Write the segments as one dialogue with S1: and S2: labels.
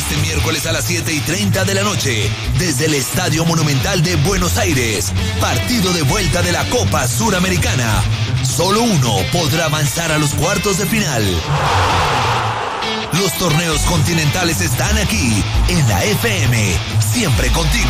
S1: este miércoles a las 7:30 de la noche, desde el Estadio Monumental de Buenos Aires. Partido de vuelta de la Copa Suramericana. Solo uno podrá avanzar a los cuartos de final. Los torneos continentales están aquí, en la FM, siempre contigo.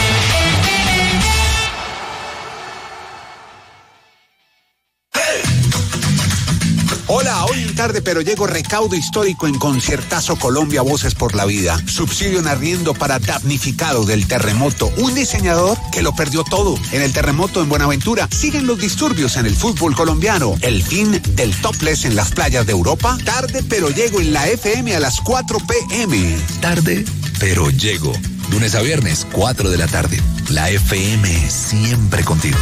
S2: Hola, hoy en Tarde Pero Llego, recaudo histórico en Conciertazo Colombia, Voces por la Vida. Subsidio en arriendo para damnificados del terremoto. Un diseñador que lo perdió todo en el terremoto en Buenaventura. Siguen los disturbios en el fútbol colombiano. El fin del topless en las playas de Europa. Tarde Pero Llego en la FM a las 4 p.m.
S1: Tarde Pero Llego. Lunes a viernes, 4 de la tarde. La FM siempre contigo.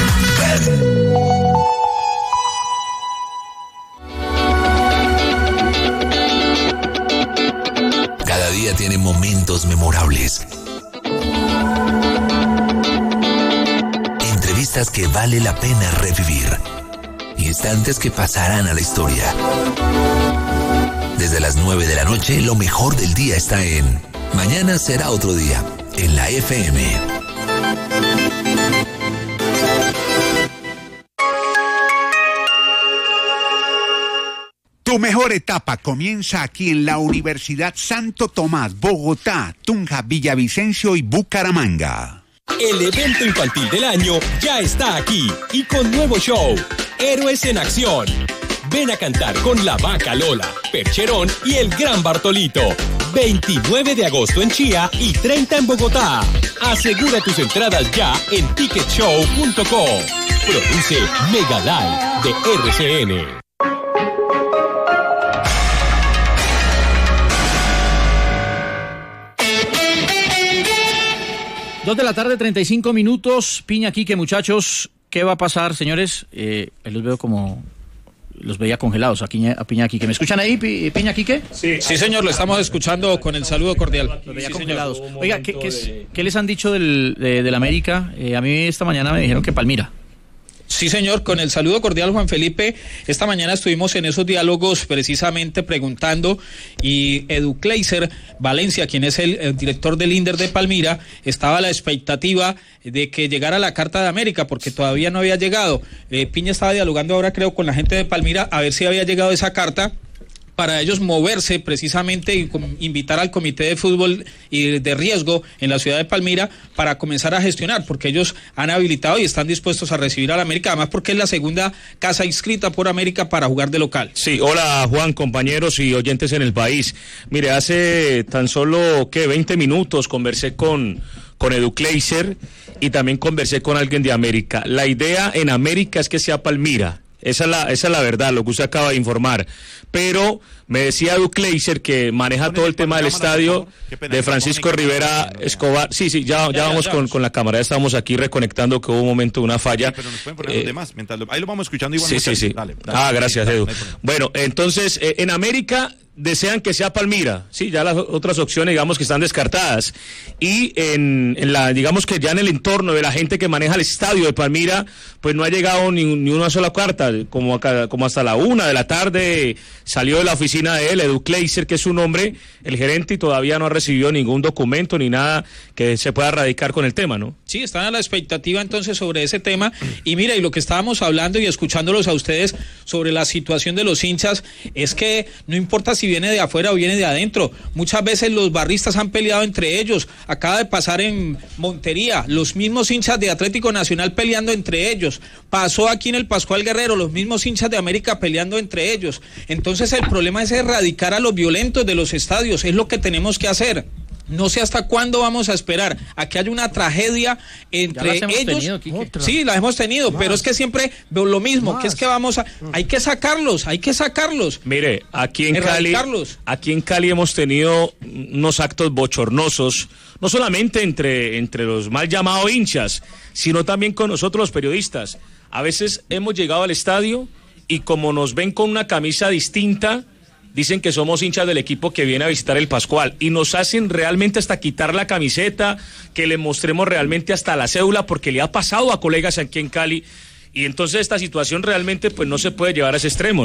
S1: Cada día tiene momentos memorables. Entrevistas que vale la pena revivir. Instantes que pasarán a la historia. Desde las 9 de la noche, lo mejor del día está en Mañana será otro día, en la FM.
S2: Tu mejor etapa comienza aquí en la Universidad Santo Tomás, Bogotá, Tunja, Villavicencio y Bucaramanga.
S3: El evento infantil del año ya está aquí y con nuevo show, Héroes en Acción. Ven a cantar con La Vaca Lola, Percherón y el Gran Bartolito. 29 de agosto en Chía y 30 en Bogotá. Asegura tus entradas ya en ticketshow.co. Produce Megalive de RCN.
S4: Dos de la tarde, 35 minutos. Piña Quique, muchachos. ¿Qué va a pasar, señores? Los veo como... Los veía congelados a Piña Quique. ¿Me escuchan ahí, Piña Quique?
S5: Sí, señor, lo estamos escuchando con el saludo cordial.
S4: Los veía
S5: sí,
S4: congelados.
S5: señor.
S4: Oiga, ¿qué les han dicho del América? A mí esta mañana me dijeron que Palmira.
S5: Sí, señor, con el saludo cordial, Juan Felipe. Esta mañana estuvimos en esos diálogos precisamente preguntando y Edu Kleiser Valencia, quien es el director del INDER de Palmira, estaba a la expectativa de que llegara la Carta de América porque todavía no había llegado. Piña estaba dialogando ahora, creo, con la gente de Palmira a ver si había llegado esa carta, para ellos moverse precisamente y invitar al comité de fútbol y de riesgo en la ciudad de Palmira para comenzar a gestionar, porque ellos han habilitado y están dispuestos a recibir al América, además porque es la segunda casa inscrita por América para jugar de local.
S6: Sí, hola Juan, compañeros y oyentes en el país. Mire, hace tan solo 20 minutos conversé con Edu Kleiser y también conversé con alguien de América. La idea en América es que sea Palmira. Esa es la verdad, lo que usted acaba de informar. Pero me decía Edu Kleiser, que maneja todo el tema del estadio, de Francisco Rivera Escobar. Sí, ya vamos con la cámara, ya estamos aquí reconectando, que hubo un momento de una falla.
S7: Sí, pero nos pueden poner los demás, ahí lo vamos escuchando igual.
S6: Sí. Dale, gracias, Edu. Bueno, entonces, en América desean que sea Palmira, sí, ya las otras opciones, digamos, que están descartadas. Y digamos que ya en el entorno de la gente que maneja el estadio de Palmira, pues no ha llegado ni una sola carta, como hasta la 1 de la tarde salió de la oficina de él, Edu Kleiser, que es su nombre, el gerente, y todavía no ha recibido ningún documento ni nada que se pueda radicar con el tema, ¿no?
S5: Sí, están a la expectativa entonces sobre ese tema. Y mira, y lo que estábamos hablando y escuchándolos a ustedes sobre la situación de los hinchas, es que no importa si viene de afuera o viene de adentro, muchas veces los barristas han peleado entre ellos. Acaba de pasar en Montería, los mismos hinchas de Atlético Nacional peleando entre ellos. Pasó aquí en el Pascual Guerrero, los mismos hinchas de América peleando entre ellos. Entonces el problema es erradicar a los violentos de los estadios, es lo que tenemos que hacer. No sé hasta cuándo vamos a esperar a que haya una tragedia entre ellos. Sí, la hemos tenido, pero es que siempre veo lo mismo, que es que hay que sacarlos.
S6: Mire, aquí en Cali hemos tenido unos actos bochornosos, no solamente entre los mal llamados hinchas, sino también con nosotros los periodistas. A veces hemos llegado al estadio y como nos ven con una camisa distinta, dicen que somos hinchas del equipo que viene a visitar el Pascual y nos hacen realmente hasta quitar la camiseta, que le mostremos realmente hasta la cédula, porque le ha pasado a colegas aquí en Cali. Y entonces esta situación realmente pues no se puede llevar a ese extremo, ¿no?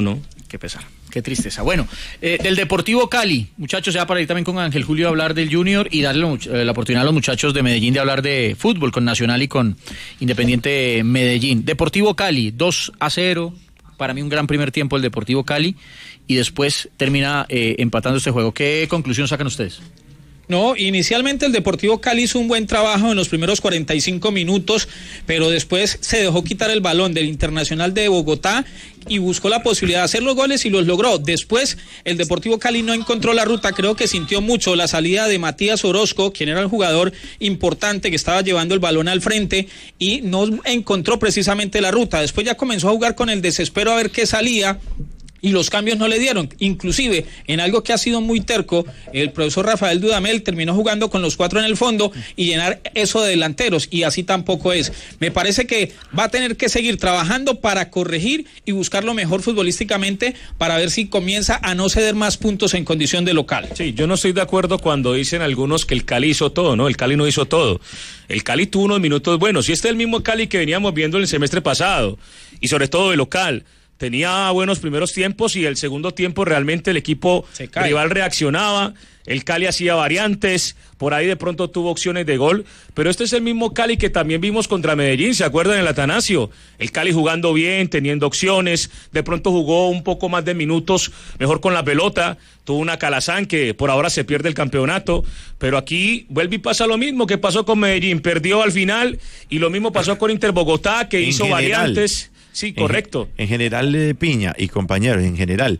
S4: Qué pesar, qué tristeza. Bueno, del Deportivo Cali, muchachos, ya para ir también con Ángel Julio a hablar del Junior y darle la oportunidad a los muchachos de Medellín de hablar de fútbol con Nacional y con Independiente Medellín. Deportivo Cali, 2-0, para mí un gran primer tiempo el Deportivo Cali, y después termina empatando este juego. ¿Qué conclusión sacan ustedes?
S5: No, inicialmente el Deportivo Cali hizo un buen trabajo en los primeros 45 minutos, pero después se dejó quitar el balón del Internacional de Bogotá y buscó la posibilidad de hacer los goles y los logró. Después el Deportivo Cali no encontró la ruta, creo que sintió mucho la salida de Matías Orozco, quien era el jugador importante que estaba llevando el balón al frente, y no encontró precisamente la ruta. Después ya comenzó a jugar con el desespero a ver qué salía, y los cambios no le dieron. Inclusive en algo que ha sido muy terco, el profesor Rafael Dudamel terminó jugando con los 4 en el fondo y llenar eso de delanteros, y así tampoco es. Me parece que va a tener que seguir trabajando para corregir y buscar lo mejor futbolísticamente para ver si comienza a no ceder más puntos en condición de local.
S6: Sí, yo no estoy de acuerdo cuando dicen algunos que el Cali hizo todo, ¿no? El Cali no hizo todo. El Cali tuvo unos minutos buenos, y este es el mismo Cali que veníamos viendo en el semestre pasado, y sobre todo de local. Tenía buenos primeros tiempos, y el segundo tiempo realmente el equipo rival reaccionaba, el Cali hacía variantes, por ahí de pronto tuvo opciones de gol, pero este es el mismo Cali que también vimos contra Medellín, ¿se acuerdan, el Atanasio? El Cali jugando bien, teniendo opciones, de pronto jugó un poco más de minutos, mejor con la pelota, tuvo una Calazán que por ahora se pierde el campeonato, pero aquí vuelve y pasa lo mismo que pasó con Medellín, perdió al final, y lo mismo pasó con Inter Bogotá, que hizo variantes. Sí, correcto.
S7: En general, Piña y compañeros, en general,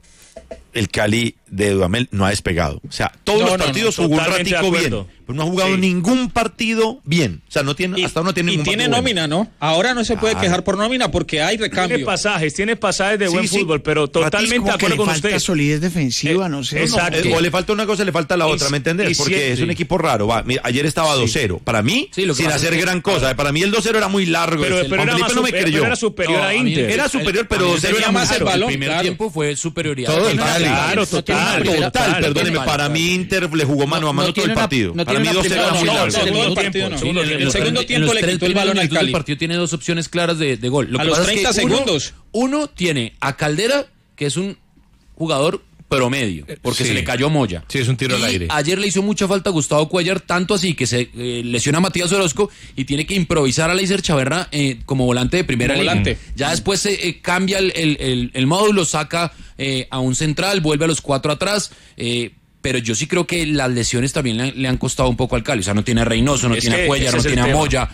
S7: el Cali de Dudamel no ha despegado. O sea, todos los partidos jugó un ratico bien, pero no ha jugado ningún partido bien. O sea, no tiene, hasta ahora no tiene ningún partido.
S5: Y tiene nómina, bueno, ¿no? Ahora no se puede quejar por nómina porque hay recambio.
S6: Tiene pasajes de buen fútbol, pero totalmente de acuerdo con usted.
S8: Le falta solidez defensiva, no sé.
S6: Exacto.
S7: O le falta una cosa, le falta la otra, ¿me entendés? Porque es un equipo raro. Mira, ayer estaba 2-0. Para mí, sin hacer gran cosa. Para mí el 2-0 era muy largo.
S6: Pero era superior a Inter.
S7: Era superior, pero 2-0 era más el balón.
S9: El primer tiempo fue superioridad.
S7: Todo el Cali. Claro, total. Perdóneme, para mí Inter le jugó mano a mano todo el partido. Para mí 2-0 era muy largo.
S5: El segundo tiempo le quitó el balón al Cali.
S9: El partido tiene 2 opciones claras de gol.
S5: A los 30 segundos.
S9: Uno tiene a Caldera, que es un jugador promedio, porque se le cayó Moya.
S10: Sí, es un tiro al aire.
S9: Ayer le hizo mucha falta a Gustavo Cuellar, tanto así que se lesiona a Matías Orozco y tiene que improvisar a Leiser Chaverra como volante de primera línea. Ya después se cambia el módulo, saca a un central, vuelve a los 4 atrás, pero yo sí creo que las lesiones también le han costado un poco al Cali. O sea, no tiene a Reynoso, no tiene a Cuellar, no tiene a Moya,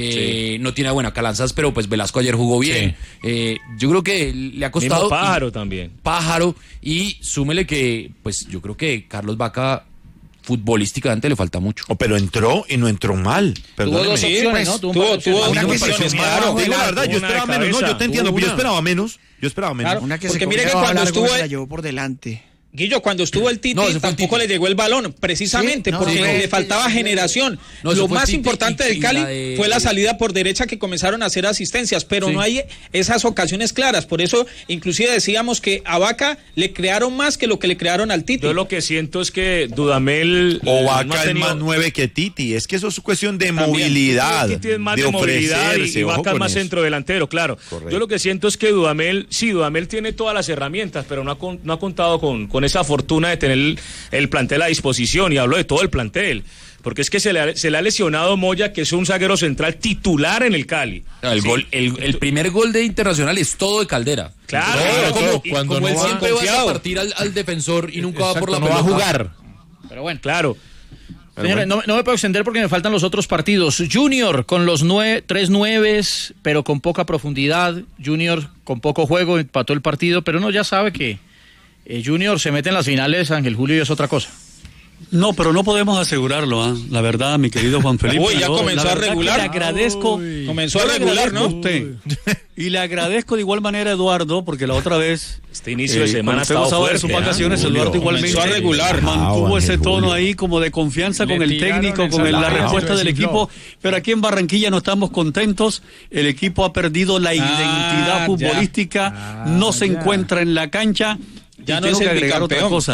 S9: no tiene a Calanzas, pero pues Velasco ayer jugó bien. Yo creo que le ha costado.
S6: Mismo Pájaro también.
S9: Pájaro, y súmele que, pues yo creo que Carlos Vaca futbolísticamente le falta mucho.
S7: Pero entró y no entró mal.
S5: Tuvo 2 opciones, ¿no? Tuvo una opción, claro.
S7: Digo la verdad, yo esperaba menos. No, yo te entiendo, pero yo esperaba menos.
S5: Claro,
S8: una que
S5: porque mire que cuando estuvo
S8: la llevó por delante.
S5: Guillo, cuando estuvo el Titi, tampoco le llegó el balón, precisamente porque le faltaba generación. Lo más importante del Cali fue la salida por derecha, que comenzaron a hacer asistencias, pero no hay esas ocasiones claras. Por eso, inclusive decíamos que a Vaca le crearon más que lo que le crearon al Titi.
S6: Yo lo que siento es que Dudamel...
S7: O Vaca es más 9 que Titi. Es que eso es cuestión de movilidad.
S6: Titi es más de movilidad y Vaca es más centrodelantero, claro. Correcto. Yo lo que siento es que Dudamel tiene todas las herramientas, pero no ha contado con esa fortuna de tener el plantel a disposición, y hablo de todo el plantel, porque es que se le ha lesionado Moya, que es un zaguero central titular en el Cali.
S9: El primer gol de Internacional es todo de Caldera.
S6: Claro,
S9: cuando él siempre va a partir al defensor y nunca va por la pelota.
S10: No va a jugar.
S4: Pero bueno,
S6: claro.
S4: Señores, no me puedo extender porque me faltan los otros partidos. Junior con los 3 nueves, pero con poca profundidad. Junior con poco juego, empató el partido, pero uno ya sabe que Junior se mete en las finales, Ángel Julio, y es otra cosa.
S11: No, pero no podemos asegurarlo, ¿eh? La verdad, mi querido Juan Felipe.
S5: Uy, ya comenzó a regular.
S11: Le agradezco.
S5: Comenzó a regular, ¿no?
S11: A usted. Y le agradezco de igual manera a Eduardo, porque la otra vez.
S6: Este inicio de semana ha estado fuerte.
S11: Sus vacaciones, Eduardo igualmente
S5: comenzó a regular.
S11: Mantuvo ese tono ahí como de confianza con el técnico, con la respuesta del equipo. Pero aquí en Barranquilla no estamos contentos. El equipo ha perdido la identidad futbolística. No se encuentra en la cancha.
S5: Ya
S11: y
S5: no
S11: tengo
S5: es
S11: que
S5: el
S11: agregar otra
S5: bicampeón.
S11: cosa.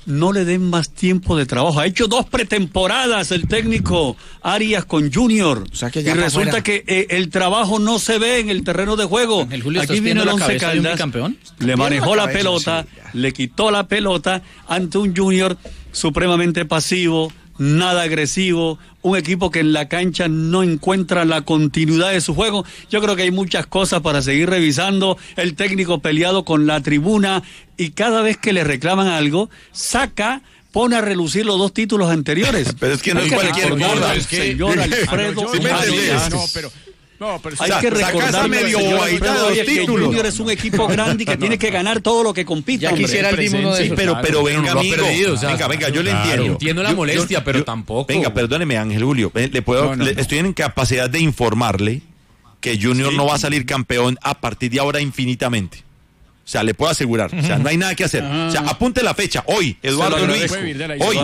S11: no le den más tiempo de trabajo. Ha hecho 2 pretemporadas el técnico Arias con Junior.
S8: O sea que
S11: y resulta que el trabajo no se ve en el terreno de juego. Aquí vino el Once Caldas, le manejó la pelota, le quitó la pelota ante un Junior supremamente pasivo, nada agresivo, un equipo que en la cancha no encuentra la continuidad de su juego. Yo creo que hay muchas cosas para seguir revisando. El técnico peleado con la tribuna y cada vez que le reclaman algo, pone a relucir los 2 títulos anteriores.
S7: Pero es que no es cualquier cosa.
S11: Señor Alfredo Arias. Hay que recordar
S7: medio
S11: que Junior es un equipo grande y que tiene que ganar todo lo que compite.
S4: Ya quisiera el mismo de
S7: esos. Pero venga, amigo. Venga, yo le entiendo.
S9: Entiendo la molestia, pero tampoco.
S7: Venga, perdóneme, Ángel Julio. Estoy en capacidad de informarle que Junior no va a salir campeón a partir de ahora infinitamente. O sea, le puedo asegurar. O sea, no hay nada que hacer. O sea, apunte la fecha. Hoy, Eduardo Luis. Hoy,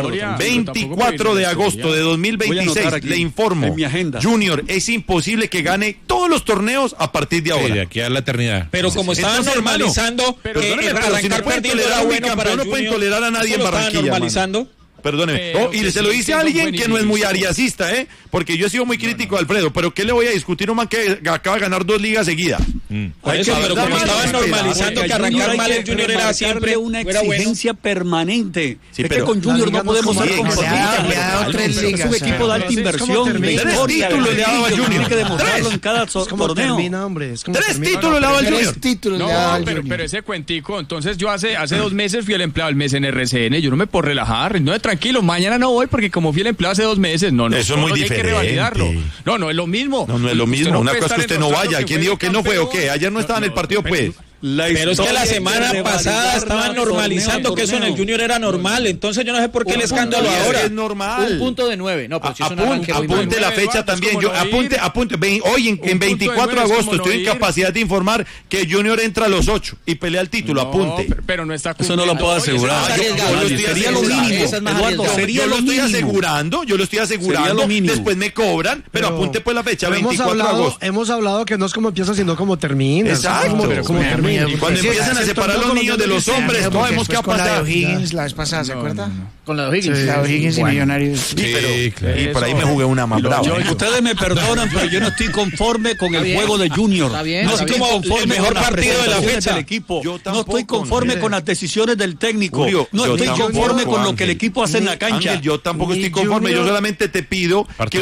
S7: 24 de agosto de 2026, le informo. Junior, es imposible que gane todos los torneos a partir de ahora.
S6: Sí, de aquí a la eternidad.
S5: Pero como estaban normalizando, arrancar perdiendo era bueno para Junior.
S7: No pueden tolerar a nadie en Barranquilla.
S5: Normalizando.
S7: Perdóneme. Y se lo dice a alguien que no es muy ariasista, porque yo he sido muy crítico de Alfredo, pero ¿qué le voy a discutir a un man que acaba de ganar 2 ligas seguidas?
S5: Por eso, pero como estaban normalizando que arrancar mal el Junior era siempre
S11: una exigencia permanente. Es que con Junior no podemos ser conformistas. Es un equipo de alta inversión.
S7: 3 títulos le ha dado a Junior.
S11: Tiene que demostrarlo en cada torneo.
S7: 3 títulos le ha dado al Junior.
S10: Pero ese cuentico, entonces yo hace 2 meses fui el empleado del mes en RCN, yo no me puedo relajar, no tranquilo, mañana no voy porque como fui el empleado hace 2 meses, no.
S7: Eso es muy diferente.
S10: Hay que revalidarlo. No es lo mismo.
S7: No es lo mismo. Una cosa es que usted no vaya. ¿Quién dijo que no fue o qué? Ayer no estaba en el partido, pues.
S5: Pero es que la semana pasada estaban normalizando que eso en el Junior era normal, entonces yo no sé por qué el escándalo ahora.
S7: Es normal.
S4: 1 punto de 9. No, pero si
S7: apunte la fecha también. Apunte. Hoy en 24 de agosto estoy en capacidad de informar que Junior entra a los 8 y pelea el título. Apunte.
S10: Pero no está.
S11: Eso no lo puedo asegurar.
S7: Sería lo mínimo. Eduardo, yo lo estoy asegurando. Después me cobran, pero apunte pues la fecha, 24 de agosto.
S12: Hemos hablado que no es como empieza, sino como termina.
S7: Exacto. Como termina. Cuando empiezan a separar los niños de los hombres, no sabemos qué ha pasado.
S8: Con la de O'Higgins la vez pasada, ¿se acuerda?
S4: Con la de O'Higgins.
S8: La de O'Higgins y Millonarios.
S7: Sí, y por ahí me jugué una más brava.
S11: Ustedes me perdonan, pero yo no estoy conforme con el juego de Junior. No estoy conforme
S5: el mejor partido de la fecha
S11: del equipo. No estoy conforme con las decisiones del técnico. No estoy conforme con lo que el equipo hace en la cancha.
S7: Yo tampoco estoy conforme. Yo solamente te pido que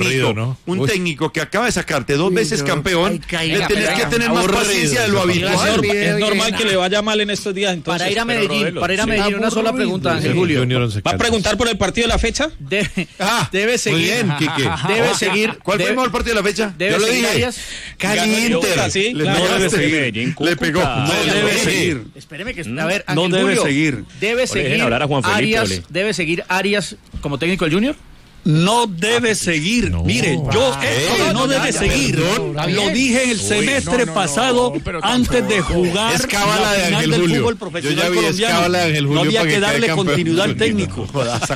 S7: un técnico que acaba de sacarte 2 veces campeón, le tenés que tener más paciencia de lo habitual.
S5: Es normal que le vaya mal en estos días. Entonces,
S4: para ir a Medellín, una sola pregunta, Ángel Julio.
S5: ¿Va a preguntar por el partido de la fecha?
S4: Debe seguir.
S7: Muy bien, Quique.
S4: Debe seguir.
S7: ¿Cuál fue el mejor partido de la fecha?
S4: Yo lo dije.
S7: Cali Inter.
S11: No debe seguir.
S7: Le pegó.
S11: No debe seguir.
S4: Espéreme que a ver,
S11: no debe seguir.
S4: Debe seguir Arias. Debe seguir Arias como técnico del Junior.
S11: No debe seguir. Mire, no debe seguir. Lo dije el semestre pasado antes de jugar
S7: la
S11: final
S7: Ángel
S11: del
S7: Julio.
S11: fútbol profesional colombiano. No había que darle continuidad al técnico.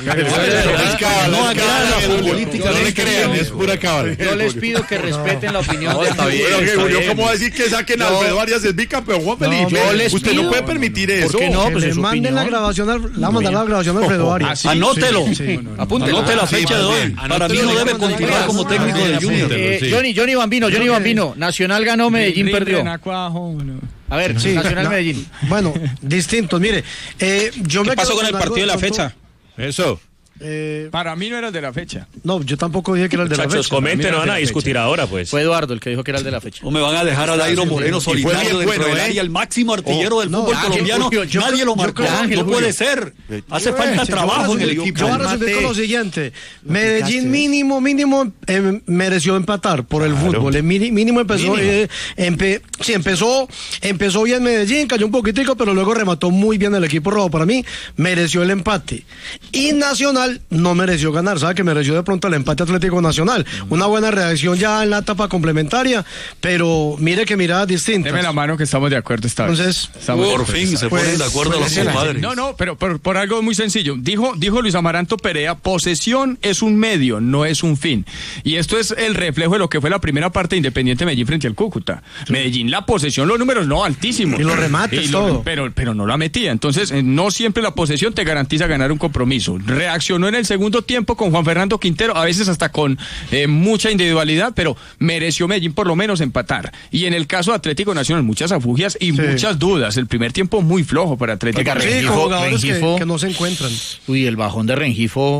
S11: No agrada políticamente.
S7: Es pura cábala.
S4: Yo les pido que respeten la opinión de
S7: Está bien. Julio, ¿cómo va a decir que saquen a Alfredo Arias el bicampeón, Juan Felipe? Usted no puede permitir eso.
S12: ¿Por qué no? Pues le manden la grabación, le vamos a mandar la grabación a Alfredo Arias.
S11: Anótelo. Apúntelo la fecha. Para mí no debe continuar como técnico de Junior.
S4: Johnny Bambino, Nacional ganó, Medellín perdió. A ver, Nacional Medellín.
S12: Bueno, distintos, mire.
S5: ¿Qué pasó con el partido de la fecha?
S7: Eso.
S10: Para mí no era el de la fecha.
S12: No, yo tampoco dije que era el de la fecha.
S6: Comenten, no van a discutir ahora, pues.
S4: Fue Eduardo el que dijo que era el de la fecha.
S11: O me van a dejar a Dairo Moreno solitario dentro del área, el máximo artillero del fútbol colombiano. Nadie lo marcó, no puede ser. Hace falta trabajo en el equipo.
S12: Yo voy a resumir con lo siguiente. Medellín mínimo mereció empatar por el fútbol. El mínimo empezó bien Medellín, cayó un poquitico, pero luego remató muy bien el equipo rojo. Para mí, mereció el empate. Y Nacional Nacional no mereció ganar, sabe que mereció de pronto el empate Atlético Nacional. Una buena reacción ya en la etapa complementaria, pero mire que miradas distintas.
S10: Deme la mano que estamos de acuerdo esta vez.
S11: Por fin se ponen de acuerdo los compadres.
S10: No, pero por algo muy sencillo. Dijo Luis Amaranto Perea, posesión es un medio, no es un fin. Y esto es el reflejo de lo que fue la primera parte de Independiente Medellín frente al Cúcuta. Medellín, la posesión, los números no altísimos.
S12: Y los remates, todo.
S10: Pero no la metía. Entonces, no siempre la posesión te garantiza ganar un compromiso. Reaccionó en el segundo tiempo con Juan Fernando Quintero, a veces hasta con mucha individualidad, pero mereció Medellín por lo menos empatar. Y en el caso de Atlético Nacional, muchas afugias y muchas dudas. El primer tiempo muy flojo para Atlético.
S12: Sí, con jugadores que no se encuentran.
S4: Uy, el bajón de Rengifo